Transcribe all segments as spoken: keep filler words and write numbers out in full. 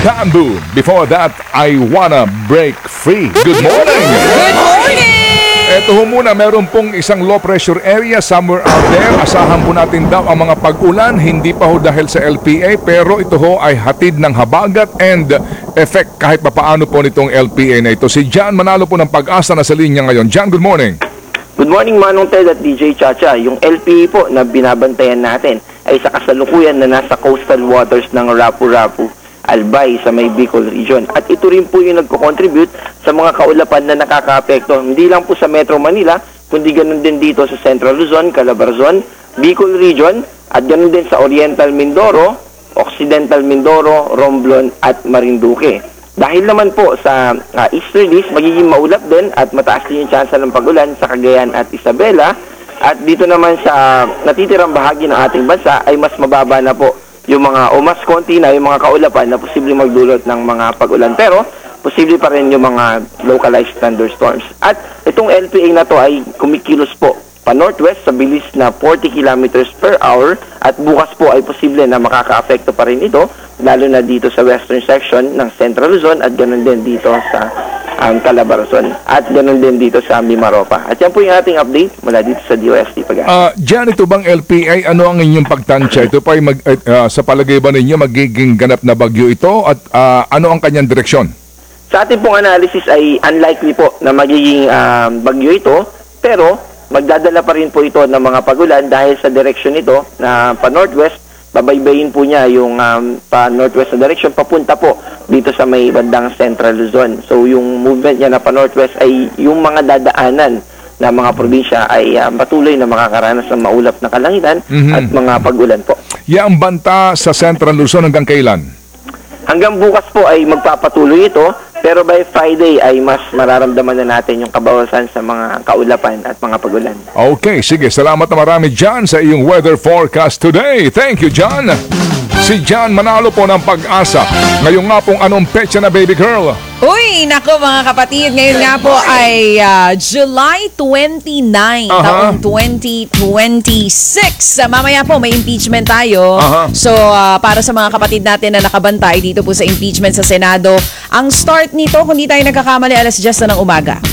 Bamboo. Before that, I Wanna Break Free. Good morning! Good morning! Ito ho muna, meron pong isang low pressure area somewhere out there. Asahan po natin daw ang mga pag-ulan, hindi pa ho dahil sa L P A, pero ito ho ay hatid ng habagat and effect kahit papaano po nitong L P A na ito. Si John Manalo po ng Pag-asa na sa linya ngayon. John, good morning. Good morning, Manong Ted at D J Chacha. Yung L P A po na binabantayan natin ay sa kasalukuyan na nasa coastal waters ng Rapu-Rapu, Albay sa may Bicol region. At ito rin po yung nagko-contribute sa mga kaulapan na nakaka-apekto. Hindi lang po sa Metro Manila, kundi ganun din dito sa Central Luzon, Calabarzon, Bicol region, at ganun din sa Oriental Mindoro, Occidental Mindoro, Romblon at Marinduque. Dahil naman po sa uh, easterlies, magiging maulap din at mataas din yung chance ng pag-ulan sa Cagayan at Isabela. At dito naman sa natitirang bahagi ng ating bansa ay mas mababa na po yung mga, o mas konti na yung mga kaulapan na posibleng magdulot ng mga pag-ulan. Pero, posible pa rin yung mga localized thunderstorms. At itong L P A na to ay kumikilos po pa northwest sa bilis na forty kilometers per hour at bukas po ay posible na makaka-apekto pa rin ito, lalo na dito sa western section ng Central Luzon at ganun din dito sa um, Calabarzon at ganun din dito sa Mimaropa. At yan po yung ating update mula dito sa D O S T Pag-asa. Uh, John, ito bang L P A, ano ang inyong pagtansya? Ito pa ay mag, uh, sa palagay ba ninyo magiging ganap na bagyo ito at uh, ano ang kanyang direksyon? Sa ating pong analysis ay unlikely po na magiging um, bagyo ito, pero magdadala pa rin po ito ng mga pagulan dahil sa direction nito na pa-northwest, babaybayin po niya yung um, pa-northwest na direction papunta po dito sa may bandang Central Luzon. So yung movement niya na pa-northwest ay yung mga dadaanan na mga probinsya ay uh, patuloy na makakaranas ng maulap na kalangitan mm-hmm. at mga pagulan po. Yang banta sa Central Luzon hanggang kailan? Hanggang bukas po ay magpapatuloy ito, pero by Friday ay mas mararamdaman na natin yung kabawasan sa mga kaulapan at mga pagulan. Okay, sige. Salamat na marami, John, sa iyong weather forecast today. Thank you, John. Si John Manalo po ng Pag-asa. Ngayon nga pong anong petsa na, baby girl? Uy, nako mga kapatid, ngayon nga po ay uh, July twenty-ninth, Aha. taong twenty twenty-six. Uh, mamaya po may impeachment tayo. Aha. So uh, para sa mga kapatid natin na nakabantay dito po sa impeachment sa Senado, ang start nito, kung di tayo nagkakamali, alas diyes na ng umaga.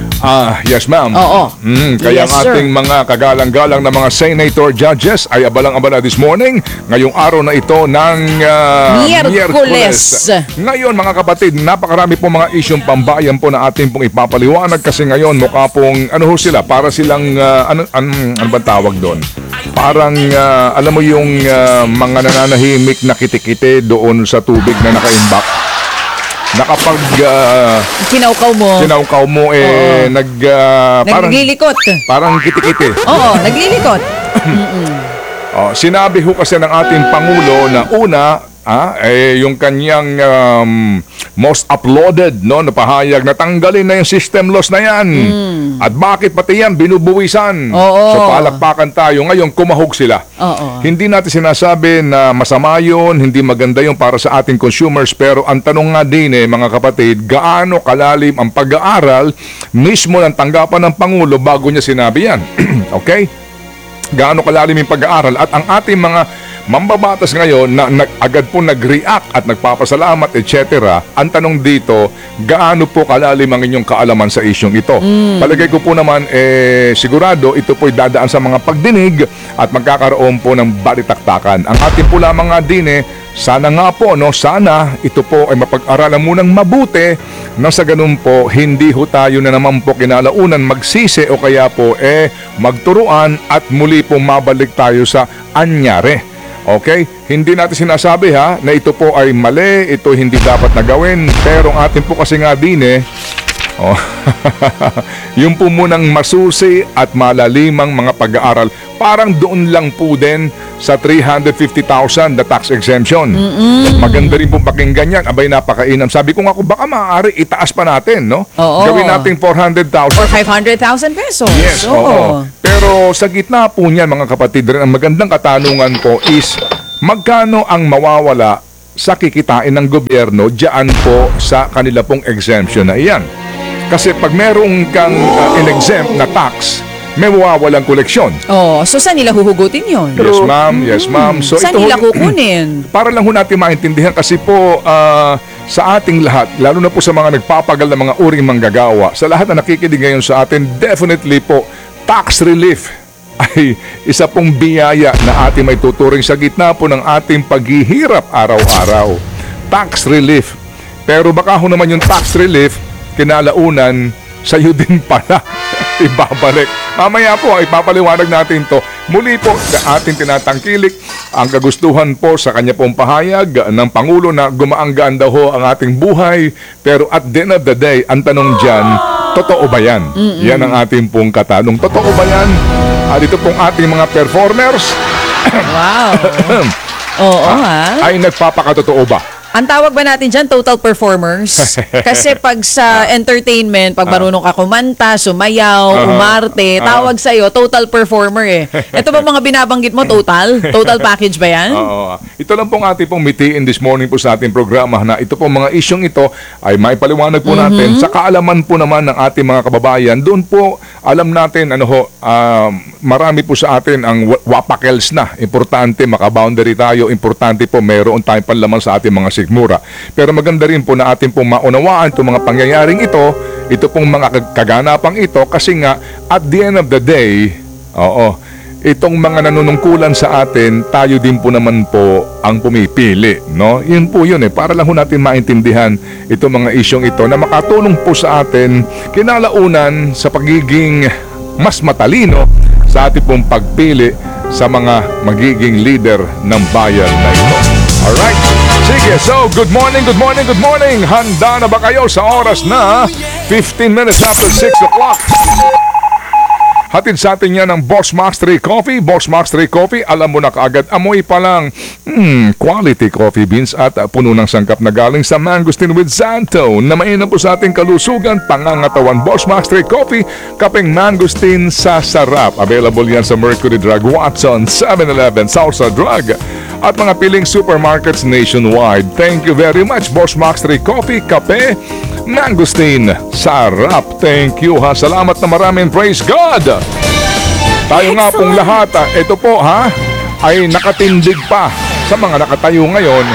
Ah, yes ma'am. Oo. Mm, kaya Yes, ang sir. ating mga kagalang-galang na mga senator judges ay abalang-abala this morning, ngayong araw na ito ng uh, Miyerkules. Ngayon mga kapatid, napakarami po mga isyong pambayan po na ating pong ipapaliwanag kasi ngayon mukha pong, ano ho sila, para silang, uh, ano, ano, ano ba tawag doon? Parang, uh, alam mo yung uh, mga nananahimik na kitikite doon sa tubig na nakaimbak. Nakapag uh, Kinaukaw mo. sinaukaw mo eh Oo. nag uh, parang Naglilikot. parang kitikite. Oo, naglilikot. Oh, sinabi ho kasi ng ating pangulo na una ah, eh, yung kanyang um, most uploaded no na pahayag na tanggalin na yung system loss na yan. At bakit pati yan binubuwisan? Oo. So palakpakan tayo. Ngayon kumahog sila. Oo. Hindi natin sinasabi na masama yun, hindi maganda yun para sa ating consumers, pero ang tanong nga din eh mga kapatid, gaano kalalim ang pag-aaral mismo ng tanggapan ng Pangulo bago niya sinabi yan? Okay? Gaano kalalim yung pag-aaral at ang ating mga mambabatas ngayon na, na agad po nag-react at nagpapasalamat et cetera. Ang tanong dito, gaano po kalalim ang inyong kaalaman sa isyong ito? Mm. Palagay ko po naman, eh, sigurado ito po'y dadaan sa mga pagdinig at magkakaroon po ng balitaktakan. Ang ating po lamang nga din eh, sana nga po, no, sana ito po ay mapag-aralan munang mabuti na sa ganun po, hindi ho tayo na naman po kinalaunan magsisi o kaya po eh magturuan at muli po mabalik tayo sa anyari. Okay? Hindi natin sinasabi ha na ito po ay mali, ito hindi dapat na gawin, pero ang atin po kasi nga din eh, oh, yung po munang masusi at malalimang mga pag-aaral, parang doon lang po din sa three hundred fifty thousand na tax exemption. Mm-mm. Maganda rin po pakinggan yan. Abay, napakainam. Sabi ko nga, kung baka maaari, itaas pa natin, no? Oo. Gawin natin four hundred thousand. Or five hundred thousand pesos. Yes, oo. oo. Pero sa gitna po niyan, mga kapatid, rin ang magandang katanungan po is, magkano ang mawawala sa kikitain ng gobyerno diyan po sa kanila pong exemption na iyan? Kasi pag merong kang uh, in-exempt na tax, may mawawalang koleksyon. Oh, so saan nila huhugutin yun? Yes, ma'am. Yes, ma'am. So, Saan ito ho- nila kukunin? para lang ho natin maintindihan kasi po ah, sa ating lahat, lalo na po sa mga nagpapagal na mga uring manggagawa, sa lahat na nakikinig ngayon sa atin, definitely po, tax relief ay isa pong biyaya na ating may tuturing sa gitna po ng ating paghihirap araw-araw. Tax relief. Pero baka ho naman yung tax relief, kinalaunan, sa'yo din pala ibabalik. Mamaya po, ipapaliwanag natin to. Muli po, sa ating tinatangkilik, ang kagustuhan po sa kanya pong pahayag ng Pangulo na gumaanggaan daw ho ang ating buhay. Pero at the end of the day, ang tanong dyan, totoo ba yan? Yan ang ating pong katanong. Totoo ba yan? Ah, dito pong ating mga performers Wow. Oo, ha? ay nagpapakatotoo ba? Ang tawag ba natin dyan, total performers? Kasi pag sa entertainment, pag marunong ka kumanta, sumayaw, umarte, tawag sa'yo, total performer eh. Ito ba mga binabanggit mo, total? Total package ba yan? Oo. Ito lang pong ating pong mitiin this morning po sa ating programa na ito pong mga isyong ito ay maipaliwanag po natin sa kaalaman po naman ng ating mga kababayan. Doon po alam natin ano ho, um, marami po sa atin ang wa- wapakels na. Importante makaboundary tayo. Importante po mayroon tayong panlaman sa ating mga sigmura. Pero maganda rin po na ating pong maunawaan itong mga pangyayaring ito, ito pong mga kag- kaganapang ito kasi nga at the end of the day, oo, itong mga nanunungkulan sa atin, tayo din po naman po ang pumipili, no? Yun po yun eh, para lang ho natin maintindihan itong mga isyong ito na makatulong po sa atin kinalaunan sa pagiging mas matalino sa ating pong pagpili sa mga magiging leader ng bayan na ito. Alright? Sige, so good morning, good morning, good morning. Handa na ba kayo sa oras na fifteen minutes after six o'clock? Hatid sa atin yan ng Boss Max three Coffee. Boss Max three Coffee, alam mo na kaagad, amoy pa lang hmm, quality coffee beans at uh, puno ng sangkap na galing sa Mangosteen with Xantone na mainam po sa ating kalusugan, pangangatawan. Boss Max three Coffee, kapeng Mangosteen sa sarap. Available yan sa Mercury Drug, Watson, seven eleven, Salsa Drug at mga piling supermarkets nationwide. Thank you very much, Boss Max three Coffee, kape, Mangosteen, sarap. Thank you ha. Salamat na maraming, praise God. Tayo nga pong lahat, ah, ito po ha, ay nakatindig pa sa mga nakatayo ngayon.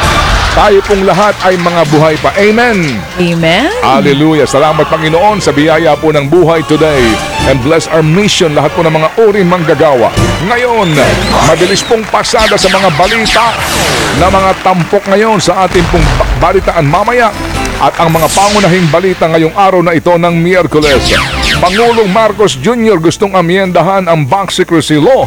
Tayo pong lahat ay mga buhay pa. Amen. Amen? Hallelujah. Salamat Panginoon sa biyaya po ng buhay today. And bless our mission, lahat po ng mga uri manggagawa. Ngayon, mabilis pong pasada sa mga balita na mga tampok ngayon sa ating pong ba- balitaan mamaya. At ang mga pangunahing balita ngayong araw na ito ng Miyerkules. Pangulong Marcos Junior gustong amyendahan ang Bank Secrecy Law.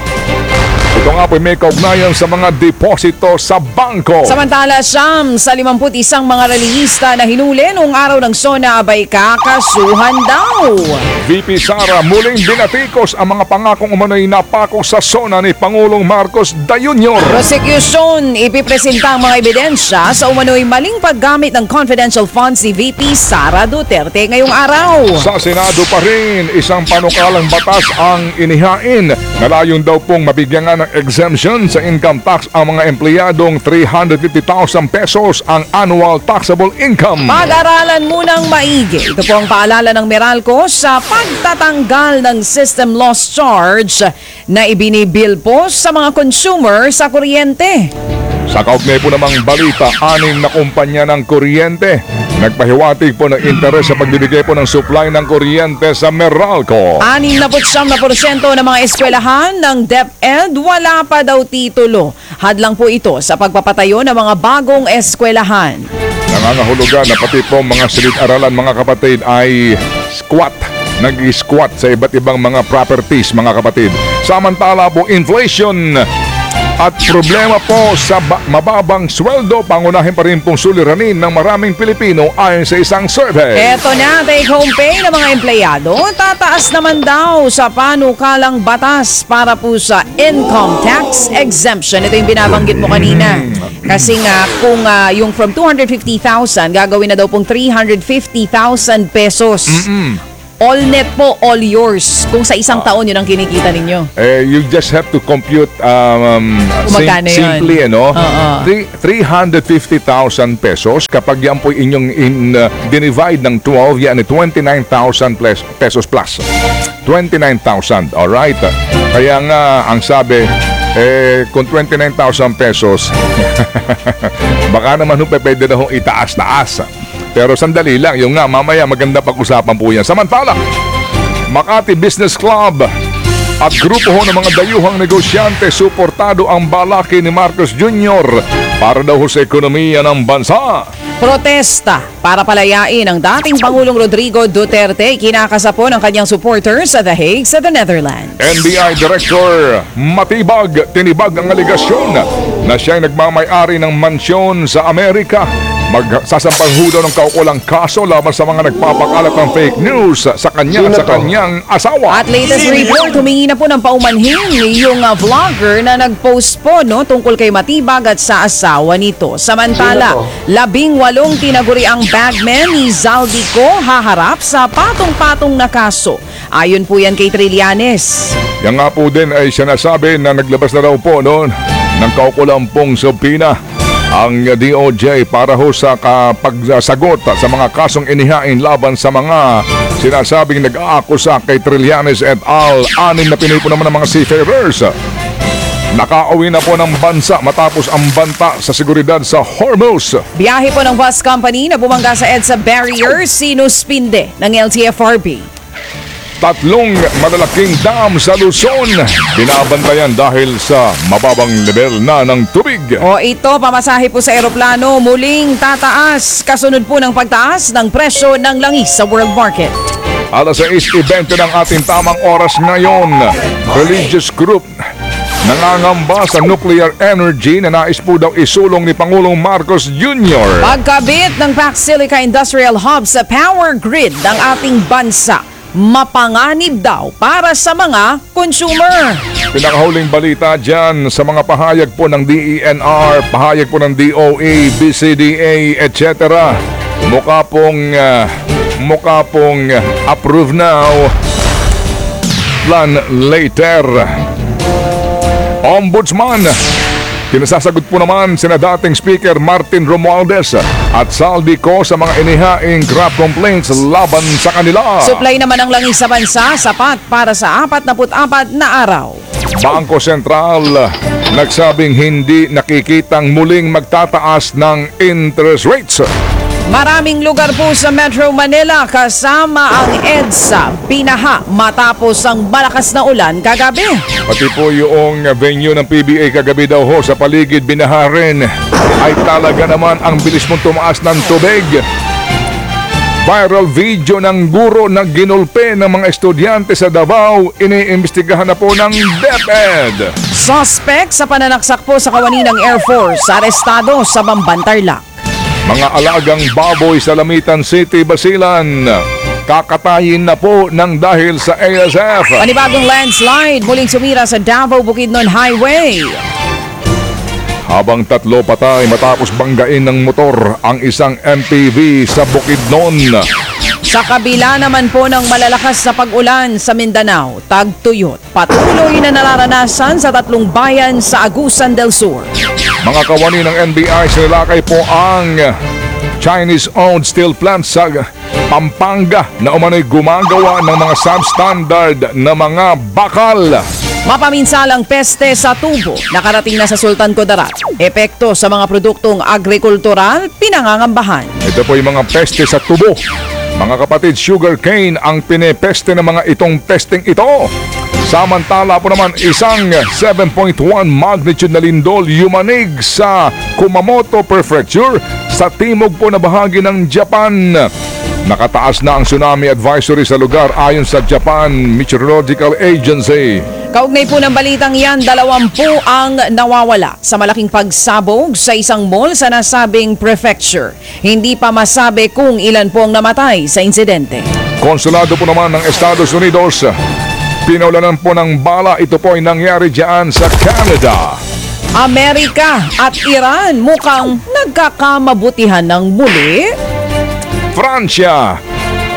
Ito nga po may kaugnayan sa mga deposito sa bangko. Samantala, siyam sa limampu't isang mga relihista na hinuli noong araw ng SONA abay kakasuhan daw. V P Sara muling binatikos ang mga pangakong umano'y napako sa SONA ni Pangulong Marcos da Junior Prosecution, ipipresenta ang mga ebidensya sa umano'y maling paggamit ng confidential funds ni V P Sara Duterte ngayong araw. Sa Senado pa rin, isang panukalang batas ang inihain na layon daw pong mabigyan nga ng exemption sa income tax ang mga empleyadong three hundred fifty thousand pesos ang annual taxable income. Pag-aralan munang maigi. Ito po ang paalala ng Meralco sa pagtatanggal ng system loss charge na ibinibil po sa mga consumer sa kuryente. Sa kaugnay po namang balita, anim na kumpanya ng kuryente nagpahiwatig po ng interes sa pagbibigay po ng supply ng kuryente sa Meralco. Anim na putsyam na porsyento ng mga eskwelahan ng DepEd wala pa daw titulo. Hadlang po ito sa pagpapatayo ng mga bagong eskwelahan. Nangangahulugan na pati po mga silid-aralan mga kapatid ay squat. Nag-squat sa iba't ibang mga properties mga kapatid. Samantala po inflation at problema po sa ba- mababang sweldo, pangunahin pa rin pong suliranin ng maraming Pilipino ayon sa isang survey. Eto na, take-home pay ng mga empleyado, tataas naman daw sa panukalang batas para po sa income tax exemption. Ito yung binabanggit mo kanina. Kasi nga, kung uh, yung from two hundred fifty thousand, gagawin na daw pong three hundred fifty thousand pesos. All net po, all yours. Kung sa isang taon yun ang kinikita ninyo. Eh, you just have to compute um, Kung magkano yun? simply, ano, Oo. three- three hundred fifty thousand pesos. Kapag yan po inyong in, uh, dinivide ng twelve, yan ay twenty-nine thousand plus, pesos plus. twenty-nine thousand, alright? Kaya nga, ang sabi, eh, kung twenty-nine thousand pesos, baka naman ho, pwede na ho itaas-taas. Pero sandali lang, yung nga, mamaya maganda pag-usapan po yan. Samantala, Makati Business Club at grupo ho ng mga dayuhang negosyante suportado ang balaki ni Marcos Junior para daw ho sa ekonomiya ng bansa. Protesta para palayain ang dating Pangulong Rodrigo Duterte kinakasapo ng kanyang supporters sa The Hague sa the Netherlands. N B I Director Matibag tinibag ang aligasyon na siya ay nagmamay-ari ng mansyon sa Amerika. Magsasampang ho daw ng kaukulang kaso laban sa mga nagpapakalat ng fake news sa kanya at sa kanyang asawa. At latest report, humingi na po ng paumanhin yung uh, vlogger na nag-post po no, tungkol kay Matibag at sa asawa nito. Samantala, labing walong tinaguri ang bagman ni Zaldico haharap sa patong-patong na kaso. Ayon po yan kay Trillanes. Yan nga po din ay sinasabi na naglabas na daw po noon ng kaukulang pong subpina ang D O J para ho sa pagsagot sa mga kasong inihain laban sa mga sinasabing nag-aakusa kay Trillanes et al. Anim na Pinoy po naman ng mga seafarers nakauwi na po ng bansa matapos ang banta sa seguridad sa Hormuz. Biyahe po ng bus company na bumangga sa EDSA barrier sinuspinde ng L T F R B. Tatlong malalaking dam sa Luzon binabantayan dahil sa mababang level na ng tubig. O ito, pamasahe po sa eroplano muling tataas. Kasunod po ng pagtaas ng presyo ng langis sa world market. Alas sais twenty ng ating tamang oras ngayon. Religious group nangangamba sa nuclear energy na nais po daw isulong ni Pangulong Marcos Junior Pagkabit ng Pac Silica Industrial Hub sa power grid ng ating bansa, mapanganib daw para sa mga consumer. Pinakahuling balita dyan sa mga pahayag po ng D E N R, pahayag po ng D O A, B C D A, et cetera. Mukha pong, uh, mukha pong approve now, plan later. Ombudsman, kinasasagot po naman sina dating Speaker Martin Romualdez at Zaldico sa mga inihaing crop complaints laban sa kanila. Supply naman ng langis sa bansa, sapat para sa apat na apat na araw. Bangko Sentral nagsabing hindi nakikitang muling magtataas ng interest rates. Maraming lugar po sa Metro Manila kasama ang EDSA binaha matapos ang malakas na ulan kagabi. Pati po yung venue ng P B A kagabi daw ho sa paligid binaha rin. Ay talaga naman ang bilis mong tumaas ng tubig. Viral video ng guro na ginulpe ng mga estudyante sa Davao, iniimbestigahan na po ng DepEd. Suspect sa pananaksak po sa kawani ng Air Force, arestado sa Bambantarlac. Mga alagang baboy sa Lamitan City, Basilan, kakatayin na po ng dahil sa A S F. Panibagong landslide muling sumira sa Davao Bukidnon Highway. Habang tatlo patay matapos banggain ng motor ang isang M P V sa Bukidnon. Sa kabila naman po ng malalakas na pag-ulan sa Mindanao, tagtuyot, patuloy na nararanasan sa tatlong bayan sa Agusan del Sur. Mga kawani ng N B I, sinilakay po ang Chinese-owned steel plant sa Pampanga na umano'y gumagawa ng mga substandard na mga bakal. Mapaminsalang peste sa tubo, nakarating na sa Sultan Kudarat. Epekto sa mga produktong agrikultural, pinangangambahan. Ito po yung mga peste sa tubo. Mga kapatid, sugarcane ang pinepeste ng mga itong pesting ito. Samantala po naman isang seven point one magnitude na lindol yumanig sa Kumamoto Prefecture sa timog po na bahagi ng Japan. Nakataas na ang tsunami advisory sa lugar ayon sa Japan Meteorological Agency. Kaugnay po ng balitang yan, dalawampu ang nawawala sa malaking pagsabog sa isang mall sa nasabing prefecture. Hindi pa masabi kung ilan po ang namatay sa insidente. Konsulado po naman ng Estados Unidos, pinaulanan po ng bala. Ito po ay nangyari dyan sa Canada. Amerika at Iran mukhang nagkakamabutihan ng muli. Fransya,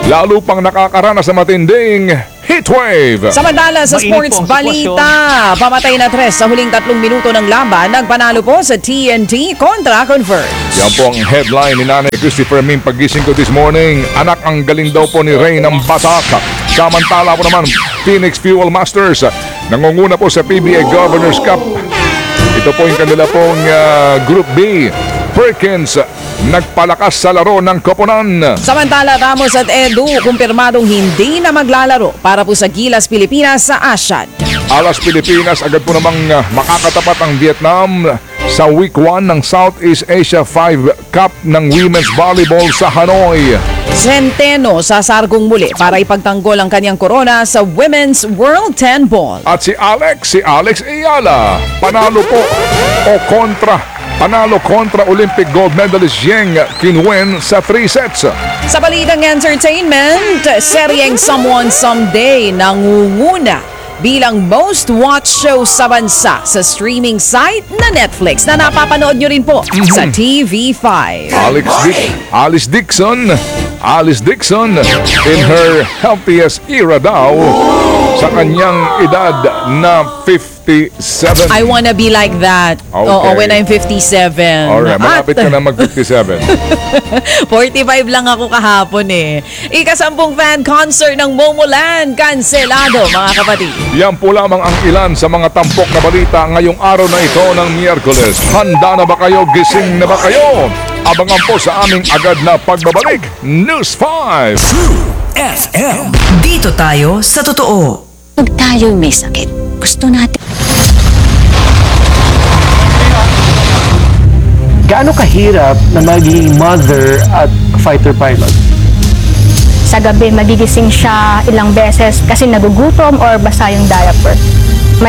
lalo pang nakakaranas sa matinding heatwave. Samantala sa Mainit sports po ang sitwasyon. balita, pamatay na tres sa huling tatlong minuto ng laban, nagpanalo po sa T N T kontra Converse. Yan po ang headline ni Nanay Christopher Min pagising ko this morning. Anak, ang galing daw po ni Ray ng Batak. Samantala po naman, Phoenix Fuel Masters nangunguna po sa P B A Governors Cup. Ito po yung kanila pong ah, Group B. Perkins nagpalakas sa laro ng koponan. Samantala, Ramos at Edu kumpirmadong hindi na maglalaro para po sa Gilas Pilipinas sa Asian. Alas Pilipinas agad po namang ah, makakatapat ang Vietnam sa week one ng Southeast Asia five Cup ng Women's Volleyball sa Hanoi. Centeno sasargong muli para ipagtanggol ang kanyang korona sa Women's World ten Ball. At si Alex, si Alex Ayala, panalo po o kontra. Panalo kontra Olympic gold medalist Yeng Kinwen sa three sets. Sa balitang entertainment, seryeng Someone Someday nangunguna bilang most watched show sa bansa sa streaming site na Netflix na napapanood nyo rin po sa T V five. Alex Dick, Alice Dixon, Alice Dixon in her healthiest era daw sa kanyang edad na fifty-seven. I wanna be like that. Okay. Oo, when I'm fifty-seven. Alright, malapit ka At na mag-fifty-seven. forty-five lang ako kahapon eh. Ikasampung fan concert ng Momoland, kanselado mga kapatid. Yan po lamang ang ilan sa mga tampok na balita ngayong araw na ito ng Miyerkules. Handa na ba kayo? Gising na ba kayo? Abangan po sa aming agad na pagbabalik. News five. F M. Dito tayo sa totoo. Pag tayo may sakit, gusto natin. Gaano kahirap na maging mother at fighter pilot? Sa gabi, magigising siya ilang beses kasi nagugutom or basa yung diaper.